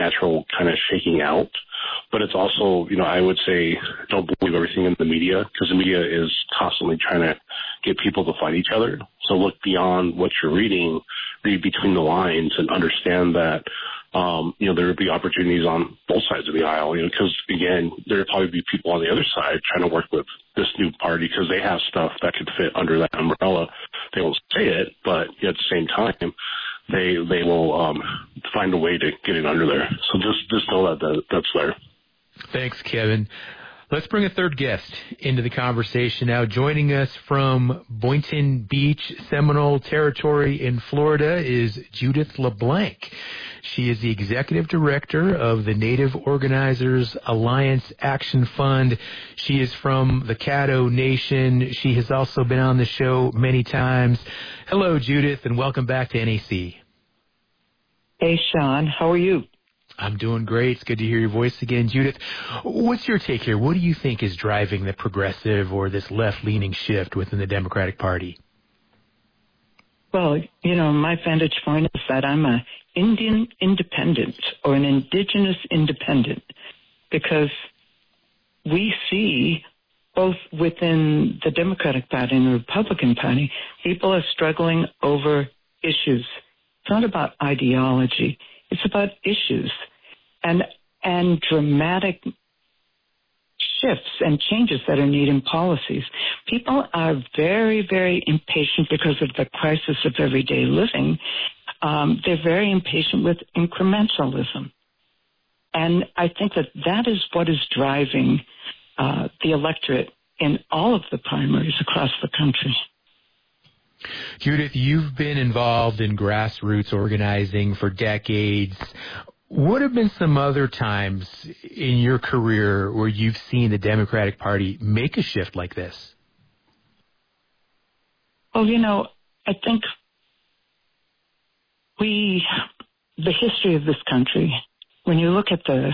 natural kind of shaking out. But it's also, I would say don't believe everything in the media, because the media is constantly trying to get people to fight each other. So look beyond what you're reading, read between the lines, and understand that, there would be opportunities on both sides of the aisle, because, again, there would probably be people on the other side trying to work with this new party because they have stuff that could fit under that umbrella. They won't say it, but at the same time, they will find a way to get it under there. So just know that that's there. Thanks, Kevin. Let's bring a third guest into the conversation now. Joining us from Boynton Beach, Seminole Territory in Florida is Judith LeBlanc. She is the executive director of the Native Organizers Alliance Action Fund. She is from the Caddo Nation. She has also been on the show many times. Hello, Judith, and welcome back to NAC. Hey, Sean. How are you? I'm doing great. It's good to hear your voice again. Judith, what's your take here? What do you think is driving the progressive or this left-leaning shift within the Democratic Party? Well, my vantage point is that I'm an Indian independent or an indigenous independent, because we see both within the Democratic Party and the Republican Party, people are struggling over issues. It's not about ideology. It's about issues and dramatic shifts and changes that are needed in policies. People are very, very impatient because of the crisis of everyday living. They're very impatient with incrementalism. And I think that is what is driving the electorate in all of the primaries across the country. Judith, you've been involved in grassroots organizing for decades. What have been some other times in your career where you've seen the Democratic Party make a shift like this? Well, I think the history of this country, when you look at the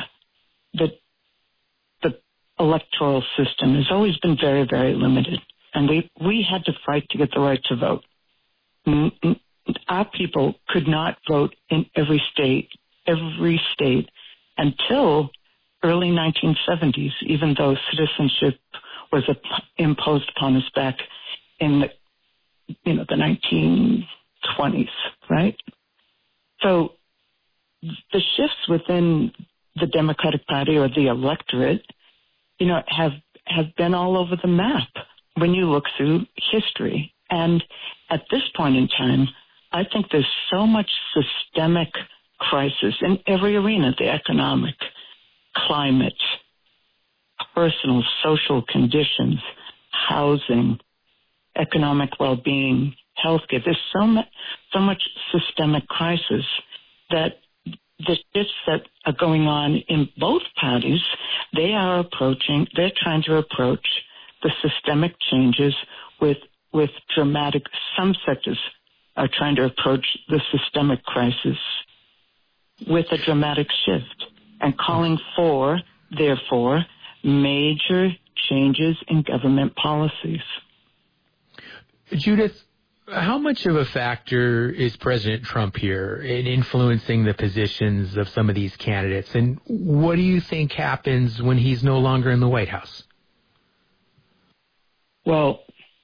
electoral system, has always been very, very limited. And we had to fight to get the right to vote. Our people could not vote in every state until early 1970s, even though citizenship was imposed upon us back in the 1920s, right? So the shifts within the Democratic Party or the electorate, have been all over the map when you look through history. And at this point in time, I think there's so much systemic crisis in every arena: the economic, climate, personal, social conditions, housing, economic well-being, healthcare. There's so much systemic crisis that the shifts that are going on in both parties, they're trying to approach the systemic changes with dramatic. Some sectors are trying to approach the systemic crisis with a dramatic shift and calling for, therefore, major changes in government policies. Judith, how much of a factor is President Trump here in influencing the positions of some of these candidates? And what do you think happens when he's no longer in the White House? Well,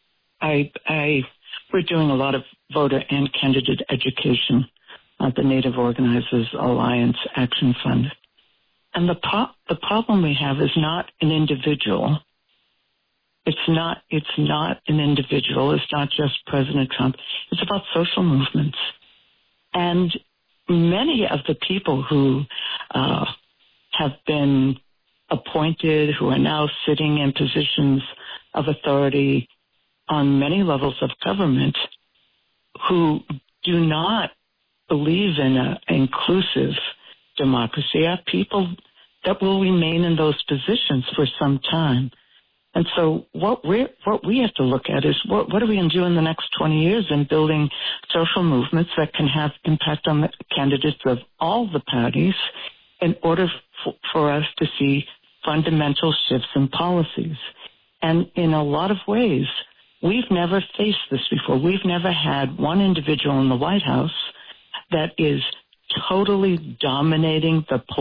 we're doing a lot of voter and candidate education at the Native Organizers Alliance Action Fund. And the problem we have is not an individual. It's not an individual. It's not just President Trump. It's about social movements. And many of the people who have been appointed, who are now sitting in positions of authority on many levels of government, who do not believe in an inclusive democracy, are people that will remain in those positions for some time. And so what we have to look at is what are we going to do in the next 20 years in building social movements that can have impact on the candidates of all the parties in order for us to see fundamental shifts in policies. And in a lot of ways, we've never faced this before. We've never had one individual in the White House that is totally dominating the